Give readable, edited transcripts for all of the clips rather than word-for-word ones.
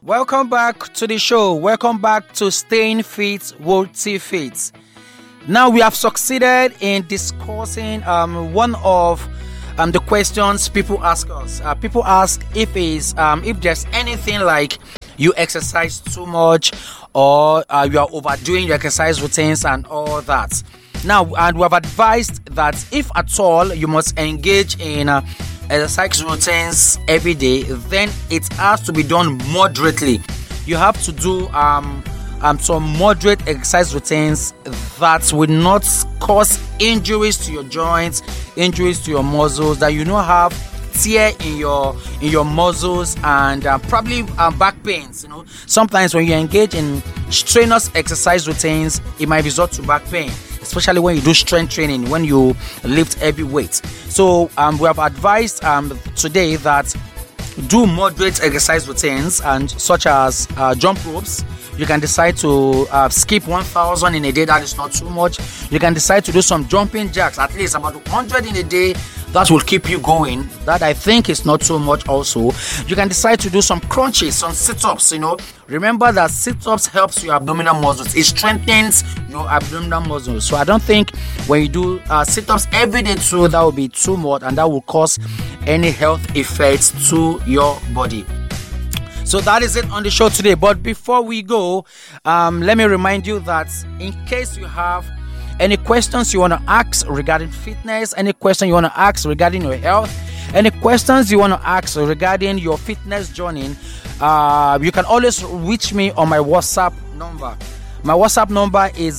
Welcome back to the show. Welcome back to Staying Fit, Worthy Fit. Now we have succeeded in discussing one of the questions people ask us. People ask if there's anything like you exercise too much or you are overdoing your exercise routines and all that. Now, and we have advised that if at all you must engage in exercise routines every day, then it has to be done moderately. You have to do some moderate exercise routines that will not cause injuries to your joints, injuries to your muscles, that you don't have tear in your muscles and probably back pains. Sometimes when you engage in strenuous exercise routines, it might result to back pain, especially when you do strength training, when you lift heavy weights. So we have advised today that do moderate exercise routines, and such as jump ropes. You can decide to skip 1,000 in a day. That is not too much. You can decide to do some jumping jacks, at least about 100 in a day. That will keep you going. That I think is not too much also. You can decide to do some crunches, some sit-ups, Remember that sit-ups helps your abdominal muscles. It strengthens your abdominal muscles. So I don't think when you do sit-ups every day too, that will be too much and that will cause any health effects to your body. So that is it on the show today. But before we go, let me remind you that in case you have any questions you want to ask regarding fitness, any question you want to ask regarding your health, any questions you want to ask regarding your fitness journey, you can always reach me on my WhatsApp number. My WhatsApp number is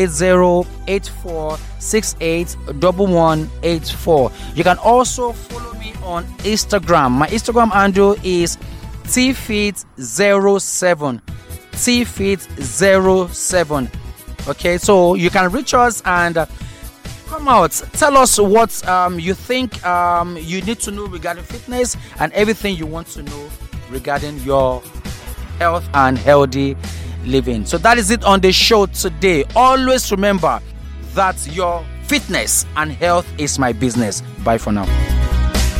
08084681184. You can also follow me on Instagram. My Instagram handle is tfit07. tfit07. Okay, so you can reach us and come out. Tell us what you think you need to know regarding fitness and everything you want to know regarding your health and healthy living. So that is it on the show today. Always remember that your fitness and health is my business. Bye for now.